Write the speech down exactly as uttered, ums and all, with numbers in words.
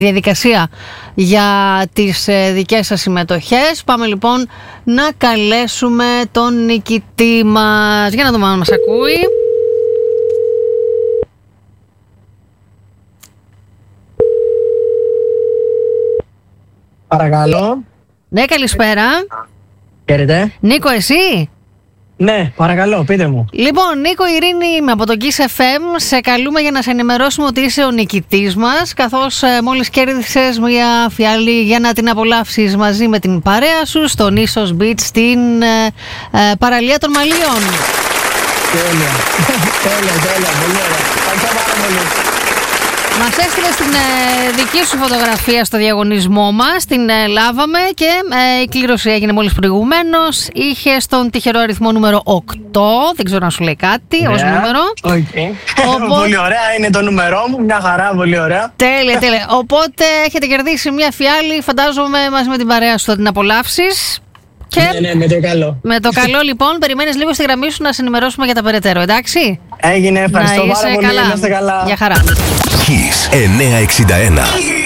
διαδικασία για τις ε, δικές σας συμμετοχές. Πάμε λοιπόν να καλέσουμε τον νικητή μας. Για να δούμε αν μας ακούει. Παρακαλώ. Ναι, καλησπέρα. Χαίρετε. Νίκο, εσύ? Ναι, παρακαλώ, πείτε μου. Λοιπόν, Νίκο, Ειρήνη είμαι από το Kiss εφ εμ. Σε καλούμε για να σε ενημερώσουμε ότι είσαι ο νικητής μας, καθώς ε, μόλις κέρδισες μια φιάλη για να την απολαύσεις μαζί με την παρέα σου στο Νίσος Beach στην ε, ε, παραλία των Μαλίων. Τέλεια. Τέλεια, τέλεια. Πολύ ωραία. Ευχαριστώ πάρα πολύ. Μας έστειλες την ε, δική σου φωτογραφία στο διαγωνισμό μας, την ε, λάβαμε και ε, η κλήρωση έγινε μόλις προηγουμένως. Είχε τον τυχερό αριθμό νούμερο οκτώ, δεν ξέρω αν σου λέει κάτι yeah. ως νούμερο. Okay. Οπότε... πολύ ωραία, είναι το νούμερό μου, μια χαρά, πολύ ωραία. Τέλεια, τέλεια. Οπότε έχετε κερδίσει μια φιάλη, φαντάζομαι μαζί με την παρέα σου θα την απολαύσεις. Και ναι, ναι, με το καλό. Με το καλό λοιπόν, περιμένεις λίγο στη γραμμή σου να σε ενημερώσουμε για τα περαιτέρω, εντάξει? Έγινε, ευχαριστώ πάρα πολύ. Να είστε καλά. Γεια Για χαρά. Kiss εννιακόσια εξήντα ένα.